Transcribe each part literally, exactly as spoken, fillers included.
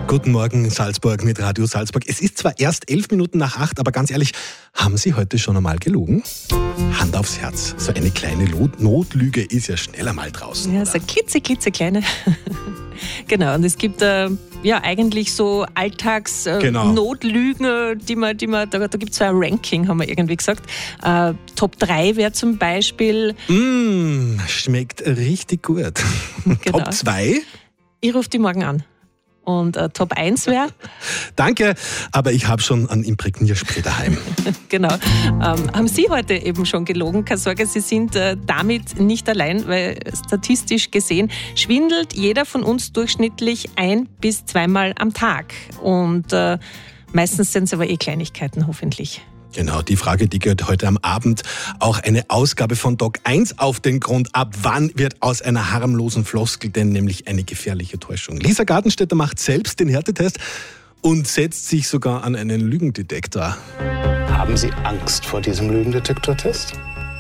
Guten Morgen, Salzburg mit Radio Salzburg. Es ist zwar erst elf Minuten nach acht, aber ganz ehrlich, haben Sie heute schon einmal gelogen? Hand aufs Herz, so eine kleine Lot- Notlüge ist ja schneller mal draußen. Ja, oder? so klitze, klitze kleine. Genau, und es gibt äh, ja eigentlich so Alltags-Notlügen, äh, Genau. die man, die man, da, da gibt es so ein Ranking, haben wir irgendwie gesagt. Äh, Top drei wäre zum Beispiel... Mmh, schmeckt richtig gut. Genau. Top zwei? Ich rufe die morgen an. Und äh, Top eins wäre... Danke, aber ich habe schon einen Imprägnierspray daheim. Genau. Ähm, haben Sie heute eben schon gelogen? Keine Sorge, Sie sind äh, damit nicht allein, weil statistisch gesehen schwindelt jeder von uns durchschnittlich ein- bis zweimal am Tag. Und äh, meistens sind es aber eh Kleinigkeiten, hoffentlich. Genau, die Frage, die geht heute am Abend auch eine Ausgabe von Doc eins auf den Grund. Ab wann wird aus einer harmlosen Floskel denn nämlich eine gefährliche Täuschung? Lisa Gartenstädter macht selbst den Härtetest und setzt sich sogar an einen Lügendetektor. Haben Sie Angst vor diesem Lügendetektortest?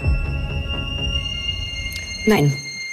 Nein.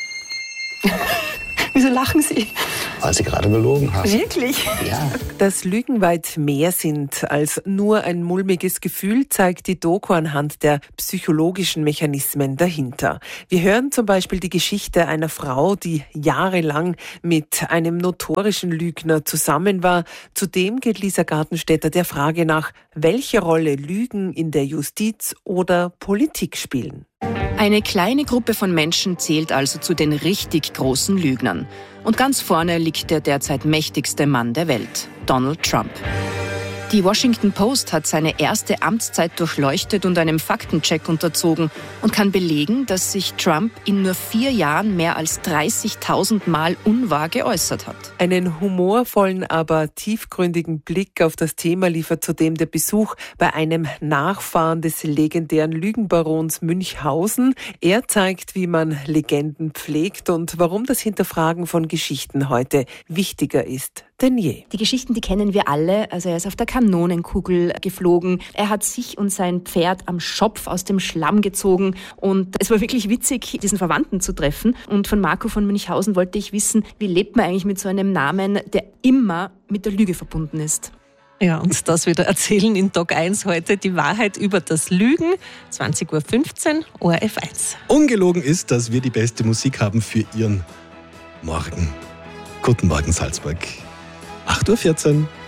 Wieso lachen Sie? Weil Sie gerade gelogen haben. Wirklich? Ja. Dass Lügen weit mehr sind als nur ein mulmiges Gefühl, zeigt die Doku anhand der psychologischen Mechanismen dahinter. Wir hören zum Beispiel die Geschichte einer Frau, die jahrelang mit einem notorischen Lügner zusammen war. Zudem geht Lisa Gartenstädter der Frage nach, welche Rolle Lügen in der Justiz oder Politik spielen. Eine kleine Gruppe von Menschen zählt also zu den richtig großen Lügnern. Und ganz vorne liegt der derzeit mächtigste Mann der Welt, Donald Trump. Die Washington Post hat seine erste Amtszeit durchleuchtet und einem Faktencheck unterzogen und kann belegen, dass sich Trump in nur vier Jahren mehr als dreißigtausend Mal unwahr geäußert hat. Einen humorvollen, aber tiefgründigen Blick auf das Thema liefert zudem der Besuch bei einem Nachfahren des legendären Lügenbarons Münchhausen. Er zeigt, wie man Legenden pflegt und warum das Hinterfragen von Geschichten heute wichtiger ist denn je. Die Geschichten, die kennen wir alle. Also er ist auf der Kanonenkugel geflogen. Er hat sich und sein Pferd am Schopf aus dem Schlamm gezogen. Und es war wirklich witzig, diesen Verwandten zu treffen. Und von Marco von Münchhausen wollte ich wissen, wie lebt man eigentlich mit so einem Namen, der immer mit der Lüge verbunden ist. Ja, und das wieder erzählen in Doc eins heute, die Wahrheit über das Lügen, zwanzig Uhr fünfzehn, O R F eins. Ungelogen ist, dass wir die beste Musik haben für Ihren Morgen. Guten Morgen, Salzburg. acht Uhr vierzehn.